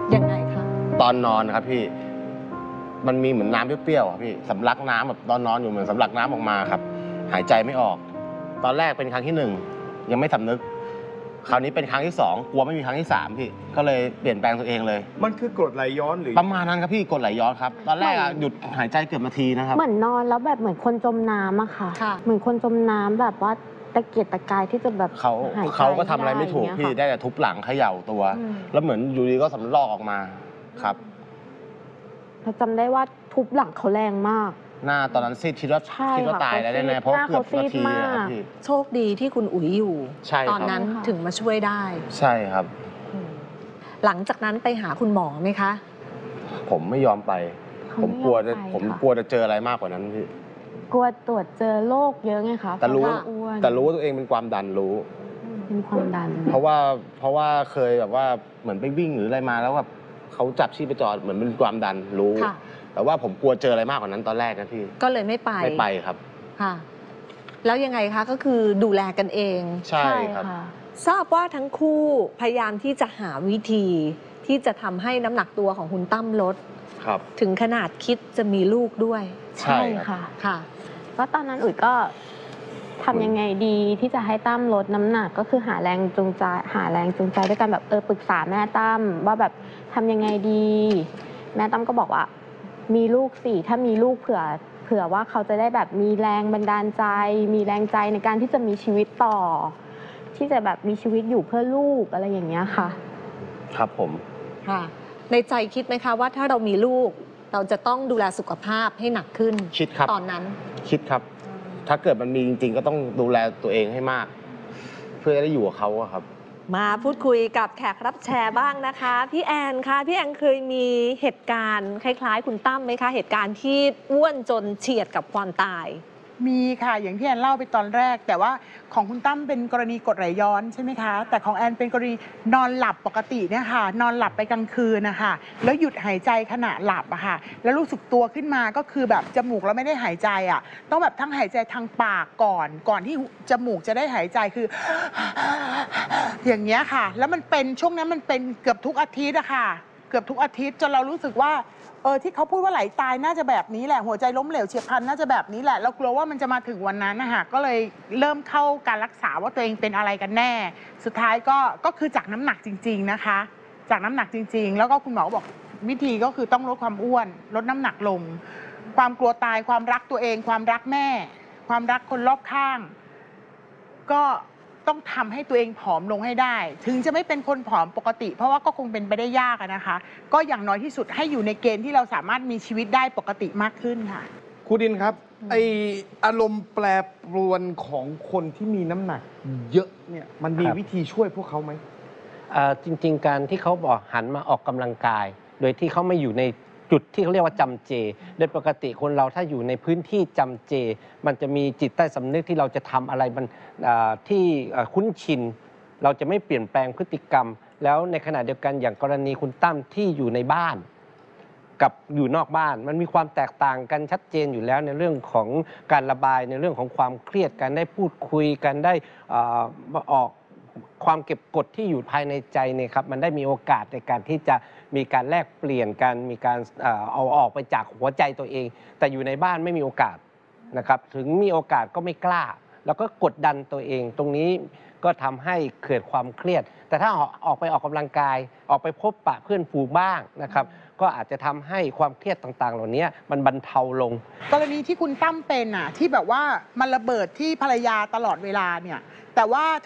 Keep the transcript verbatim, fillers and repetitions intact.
ยังไงคะตอนนอนครับพี่มันมีเหมือนน้ำเปรี้ยวๆพี่สำลักน้ำแบบตอนนอนอยู่เหมือนสำลักน้ำออกมาครับหายใจไม่ออกตอนแรกเป็นครั้งที่หนึ่งยังไม่สำนึกคราวนี้เป็นครั้งที่สองกลัวไม่มีครั้งที่สามพี่ก็เลยเปลี่ยนแปลงตัวเองเลยมันคือกรดไหลย้อนหรือประมาณนั้นครับพี่กรดไหลย้อนครับตอนแรกหยุดหายใจเกือบนาทีนะครับเหมือนนอนแล้วแบบเหมือนคนจมน้ำอะค่ะเหมือนคนจมน้ำแบบว่าตะเกียกตะกายที่จะแบบเขาเขาก็ทำอะไรไม่ถูกพี่ได้แต่ทุบหลังเขย่าตัวแล้วเหมือนอยู่ดีก็สำลอกออกมาครับเราจำได้ว่าทุบหลังเขาแรงมากหน้าตอนนั้นซีดคิดว่าคิดว่าตายแล้วแน่ๆเพราะเกือบนาทีครับพี่โชคดีที่คุณอุ๋ยอยู่ตอนนั้นถึงมาช่วยได้ใช่ครับหลังจากนั้นไปหาคุณหมอไหมคะผมไม่ยอมไปผมกลัวจะผมกลัวจะเจออะไรมากกว่านั้นพี่กลัวตรวจเจอโรคเยอะไงคะแต่รู้แต่รู้ว่าตัวเองเป็นความดันรู้เป็นความดันเพราะว่าเพราะว่าเคยแบบว่าเหมือนไปวิ่งหรืออะไรมาแล้วแบบเขาจับชีพจรเหมือนเป็นความดันรู้แต่ว่าผมกลัวเจออะไรมากกว่านั้นตอนแรกนะพี่ก็เลยไม่ไปไม่ไปครับค่ะแล้วยังไงคะก็คือดูแลกันเองใช่ครับทราบว่าทั้งคู่พยายามที่จะหาวิธีที่จะทำให้น้ำหนักตัวของคุณตั้มลดครับถึงขนาดคิดจะมีลูกด้วยใช่ค่ะค่ะก็ตอนนั้นอุ๋ยก็ทำยังไงดีที่จะให้ตั้มลดน้ำหนักก็คือหาแรงจูงใจหาแรงจูงใจด้วยกันแบบเออปรึกษาแม่ตั้มว่าแบบทำยังไงดีแม่ตั้มก็บอกว่ามีลูกสิถ้ามีลูกเผื่อเผื่อว่าเขาจะได้แบบมีแรงบันดาลใจมีแรงใจในการที่จะมีชีวิตต่อที่จะแบบมีชีวิตอยู่เพื่อลูกอะไรอย่างเงี้ยค่ะครับผมค่ะในใจคิดไหมคะว่าถ้าเรามีลูกเราจะต้องดูแลสุขภาพให้หนักขึ้นคิดครับตอนนั้นคิดครับถ้าเกิดมันมีจริงๆก็ต้องดูแลตัวเองให้มากเพื่อจะได้อยู่กับเขาครับมาพูดคุยกับแขกรับแชร์บ้างนะคะพี่แอนคะพี่แอนเคยมีเหตุการณ์คล้ายๆคุณตั้มไหมคะเหตุการณ์ที่อ้วนจนเฉียดกับความตายมีค่ะอย่างที่แอนเล่าไปตอนแรกแต่ว่าของคุณตั้มเป็นกรณีกรดไหลย้อนใช่ไหมคะแต่ของแอนเป็นกรณีนอนหลับปกติเนี่ยค่ะนอนหลับไปกลางคืนนะคะแล้วหยุดหายใจขณะหลับอะค่ะแล้วรู้สึกตัวขึ้นมาก็คือแบบจมูกเราไม่ได้หายใจอะต้องแบบทั้งหายใจทางปากก่อนก่อนที่จมูกจะได้หายใจคืออย่างเงี้ยค่ะแล้วมันเป็นช่วงนั้นมันเป็นเกือบทุกอาทิตย์อะค่ะเกือบทุกอาทิตย์จนเรารู้สึกว่าเออที่เขาพูดว่าไหลตายน่าจะแบบนี้แหละหัวใจล้มเหลวเฉียบพลันน่าจะแบบนี้แหละเรากลัวว่ามันจะมาถึงวันนั้นนะคะก็เลยเริ่มเข้าการรักษาว่าตัวเองเป็นอะไรกันแน่สุดท้ายก็ก็คือจากน้ำหนักจริงๆนะคะจากน้ำหนักจริงๆแล้วก็คุณหมอบอกวิธีก็คือต้องลดความอ้วนลดน้ำหนักลงความกลัวตายความรักตัวเองความรักแม่ความรักคนรอบข้างก็ต้องทำให้ตัวเองผอมลงให้ได้ถึงจะไม่เป็นคนผอมปกติเพราะว่าก็คงเป็นไปได้ยากนะคะก็อย่างน้อยที่สุดให้อยู่ในเกณฑ์ที่เราสามารถมีชีวิตได้ปกติมากขึ้นค่ะครูดินครับไออารมณ์แปรปรวนของคนที่มีน้ำหนักเยอะเนี่ยมันมีวิธีช่วยพวกเขาไหมจริงๆการที่เขาบอกหันมาออกกำลังกายโดยที่เขาไม่อยู่ในจุดที่เขาเรียกว่าจำเจโดยปกติคนเราถ้าอยู่ในพื้นที่จำเจมันจะมีจิตใต้สำนึกที่เราจะทำอะไรมันที่คุ้นชินเราจะไม่เปลี่ยนแปลงพฤติกรรมแล้วในขณะเดียวกันอย่างกรณีคุณตั้มที่อยู่ในบ้านกับอยู่นอกบ้านมันมีความแตกต่างกันชัดเจนอยู่แล้วในเรื่องของการระบายในเรื่องของความเครียดการได้พูดคุยกันได้ออกความเก็บกดที่อยู่ภายในใจเนี่ยครับมันได้มีโอกาสในการที่จะมีการแลกเปลี่ยนกันมีการเอาออกไปจากหัวใจตัวเองแต่อยู่ในบ้านไม่มีโอกาสนะครับถึงมีโอกาสก็ไม่กล้าแล้วก็กดดันตัวเองตรงนี้ก็ทำให้เกิดความเครียดแต่ถ้าออกไปออกกำลังกายออกไปพบปะเพื่อนฝูงบ้างนะครับก็อาจจะทำให้ความเครียดต่างๆเหล่านี้มันบรรเทาลงกรณีที่คุณตั้มเป็นอ่ะที่แบบว่ามันระเบิดที่ภรรยาตลอดเวลาเนี่ยแต่ว่า